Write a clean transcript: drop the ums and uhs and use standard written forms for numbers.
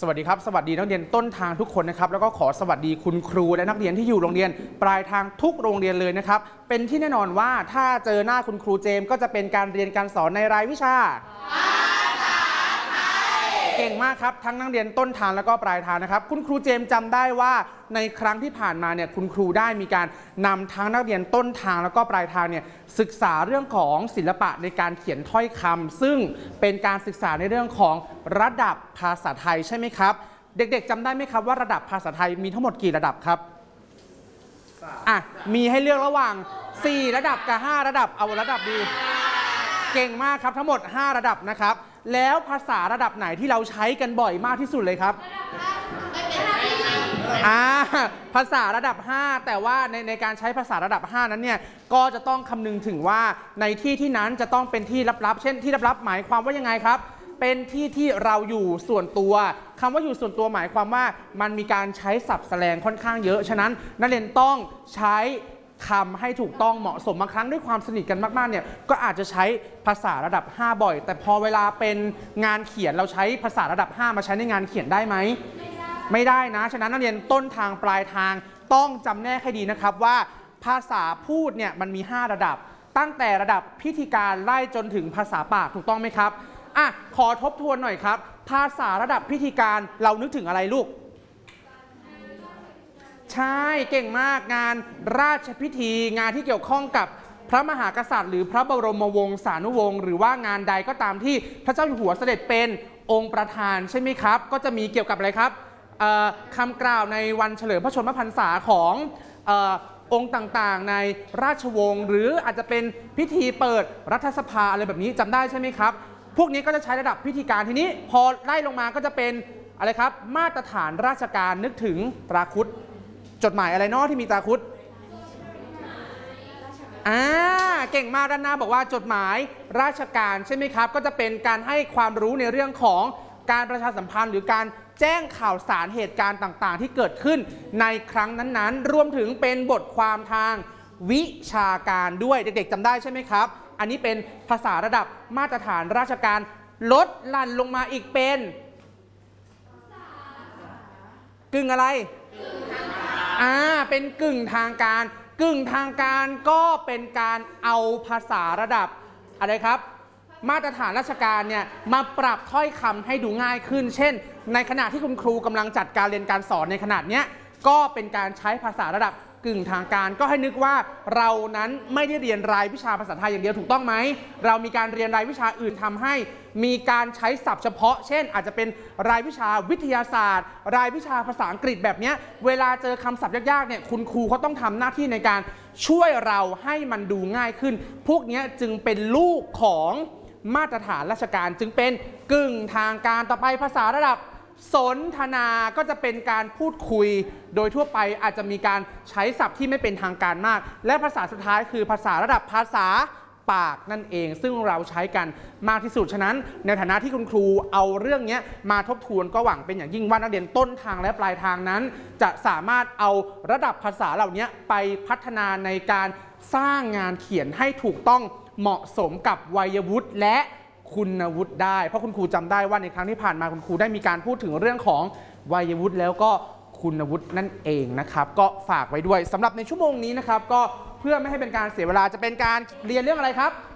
สวัสดีครับสวัสดีนักเรียนต้นทางทุกคนนะครับแล้วก็ขอสวัสดีคุณครูและนักเรียนที่อยู่โรงเรียนปลายทางทุกโรงเรียนเลยนะครับเป็นที่แน่นอนว่าถ้าเจอหน้าคุณครูเจมส์ก็จะเป็นการเรียนการสอนในรายวิชาเก่งมากครับทั้งนักเรียนต้นทางแล้วก็ปลายทางนะครับคุณครูเจมส์จำได้ว่าในครั้งที่ผ่านมาเนี่ยคุณครูได้มีการนำทั้งนักเรียนต้นทางแล้วก็ปลายทางเนี่ยศึกษาเรื่องของศิลปะในการเขียนถ้อยคำซึ่งเป็นการศึกษาในเรื่องของระดับภาษาไทยใช่ไหมครับเด็กๆจำได้ไหมครับว่าระดับภาษาไทยมีทั้งหมดกี่ระดับครับมีให้เลือกระหว่าง4ระดับกับ5ระดับเอาระดับดีเก่งมากครับทั้งหมด5ระดับนะครับแล้วภาษาระดับไหนที่เราใช้กันบ่อยมากที่สุดเลยครับภาษาระดับ5แต่ว่าในการใช้ภาษาระดับ5นั้นเนี่ยก็จะต้องคำนึงถึงว่าในที่นั้นจะต้องเป็นที่ลับๆเช่นที่ลับๆหมายความว่ายังไงครับเป็นที่ที่เราอยู่ส่วนตัวคำว่าอยู่ส่วนตัวหมายความว่ามันมีการใช้ศัพท์แสลงค่อนข้างเยอะฉะนั้นนักเรียนต้องใช้คำให้ถูกต้องเหมาะสมบางครั้งด้วยความสนิทกันมากๆเนี่ยก็อาจจะใช้ภาษาระดับ5บ่อยแต่พอเวลาเป็นงานเขียนเราใช้ภาษาระดับ5มาใช้ในงานเขียนได้ไหมไม่ได้นะฉะนั้นนักเรียนต้นทางปลายทางต้องจำแนกให้ดีนะครับว่าภาษาพูดเนี่ยมันมี5ระดับตั้งแต่ระดับพิธีการไล่จนถึงภาษาปากถูกต้องไหมครับขอทบทวนหน่อยครับภาษาระดับพิธีการเรานึกถึงอะไรลูกใช่เก่งมากงานราชพิธีงานที่เกี่ยวข้องกับพระมหากษัตริย์หรือพระบรมวงศานุวงศ์หรือว่างานใดก็ตามที่พระเจ้าอยู่หัวเสด็จเป็นองค์ประธานใช่ไหมครับก็จะมีเกี่ยวกับอะไรครับคำกล่าวในวันเฉลิมพระชนมพรรษาขององค์ต่างๆในราชวงศ์หรืออาจจะเป็นพิธีเปิดรัฐสภาอะไรแบบนี้จำได้ใช่ไหมครับพวกนี้ก็จะใช้ระดับพิธีการทีนี้พอไล่ลงมาก็จะเป็นอะไรครับมาตรฐานราชการนึกถึงตราคุดจดหมายอะไรเนาะที่มีตราคุดเก่งมากด้านหน้าบอกว่าจดหมายราชการใช่ไหมครับก็จะเป็นการให้ความรู้ในเรื่องของการประชาสัมพันธ์หรือการแจ้งข่าวสารเหตุการณ์ต่างๆที่เกิดขึ้นในครั้งนั้นๆรวมถึงเป็นบทความทางวิชาการด้วยเด็กๆจำได้ใช่ไหมครับอันนี้เป็นภาษาระดับมาตรฐานราชการลดหลั่นลงมาอีกเป็นกึ่งอะไรเป็นกึ่งทางการกึ่งทางการก็เป็นการเอาภาษาระดับอะไรครับมาตรฐานราชการเนี่ยมาปรับถ้อยคำให้ดูง่ายขึ้นเช่นในขณะที่คุณครูกำลังจัดการเรียนการสอนในขณะนี้ก็เป็นการใช้ภาษาระดับกึ่งทางการก็ให้นึกว่าเรานั้นไม่ได้เรียนรายวิชาภาษาไทยอย่างเดียวถูกต้องไหมเรามีการเรียนรายวิชาอื่นทำให้มีการใช้ศัพท์เฉพาะเช่นอาจจะเป็นรายวิชาวิทยาศาสตร์รายวิชาภาษาอังกฤษแบบนี้เวลาเจอคำศัพท์ยากๆเนี่ยคุณครูเขาต้องทำหน้าที่ในการช่วยเราให้มันดูง่ายขึ้นพวกนี้จึงเป็นลูกของมาตรฐานราชการจึงเป็นกึ่งทางการต่อไปภาษาระดับสนทนาก็จะเป็นการพูดคุยโดยทั่วไปอาจจะมีการใช้ศัพท์ที่ไม่เป็นทางการมากและภาษาสุดท้ายคือภาษาระดับภาษาปากนั่นเองซึ่งเราใช้กันมากที่สุดฉะนั้นในฐานะที่คุณครูเอาเรื่องนี้มาทบทวนก็หวังเป็นอย่างยิ่งว่านักเรียนต้นทางและปลายทางนั้นจะสามารถเอาระดับภาษาเหล่านี้ไปพัฒนาในการสร้างงานเขียนให้ถูกต้องเหมาะสมกับวัยวุฒิและคุณวุฒิได้เพราะคุณครูจำได้ว่าในครั้งที่ผ่านมาคุณครูได้มีการพูดถึงเรื่องของวัยวุฒิแล้วก็คุณวุฒินั่นเองนะครับก็ฝากไว้ด้วยสำหรับในชั่วโมงนี้นะครับก็เพื่อไม่ให้เป็นการเสียเวลาจะเป็นการเรียนเรื่องอะไรครับ